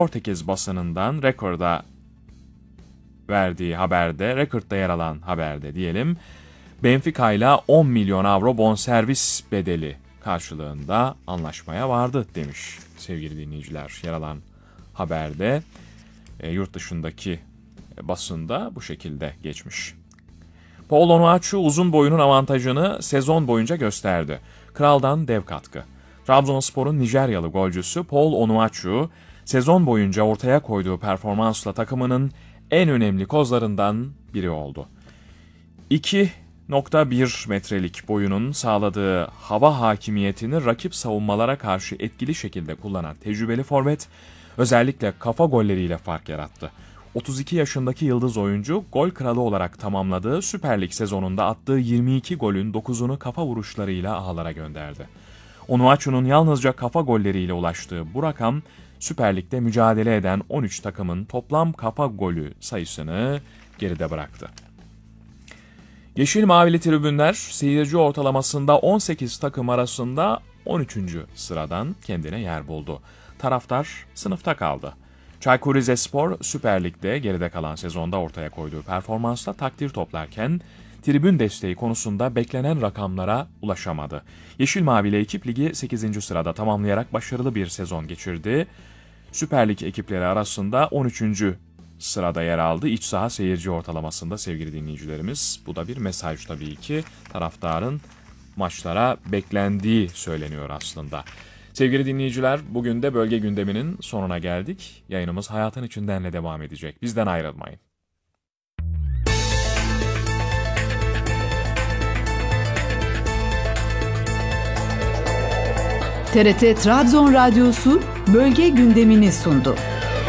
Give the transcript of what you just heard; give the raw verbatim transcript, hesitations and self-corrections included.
Portekiz basınından Record'a verdiği haberde, Record'da yer alan haberde diyelim, Benfica ile on milyon avro bonservis bedeli karşılığında anlaşmaya vardı demiş sevgili dinleyiciler. Yer alan haberde e, yurt dışındaki basında bu şekilde geçmiş. Paul Onuachu uzun boyunun avantajını sezon boyunca gösterdi. Kraldan dev katkı. Trabzonspor'un Nijeryalı golcüsü Paul Onuachu, sezon boyunca ortaya koyduğu performansla takımının en önemli kozlarından biri oldu. iki nokta bir metrelik boyunun sağladığı hava hakimiyetini rakip savunmalara karşı etkili şekilde kullanan tecrübeli forvet, özellikle kafa golleriyle fark yarattı. otuz iki yaşındaki yıldız oyuncu, gol kralı olarak tamamladığı Süper Lig sezonunda attığı yirmi iki golün dokuzunu kafa vuruşlarıyla ağlara gönderdi. Onuachu'nun yalnızca kafa golleriyle ulaştığı bu rakam, Süper Lig'de mücadele eden on üç takımın toplam kafa golü sayısını geride bıraktı. Yeşil Mavili tribünler seyirci ortalamasında on sekiz takım arasında on üçüncü sıradan kendine yer buldu. Taraftar sınıfta kaldı. Çaykur Rizespor Süper Lig'de geride kalan sezonda ortaya koyduğu performansla takdir toplarken tribün desteği konusunda beklenen rakamlara ulaşamadı. Yeşil Mavili ekip ligi sekizinci sırada tamamlayarak başarılı bir sezon geçirdi. Süper Lig ekipleri arasında on üçüncü sırada yer aldı. İç saha seyirci ortalamasında sevgili dinleyicilerimiz. Bu da bir mesaj tabii ki. Taraftarın maçlara beklendiği söyleniyor aslında. Sevgili dinleyiciler, bugün de bölge gündeminin sonuna geldik. Yayınımız Hayatın İçinden'le devam edecek. Bizden ayrılmayın. T R T Trabzon Radyosu bölge gündemini sundu.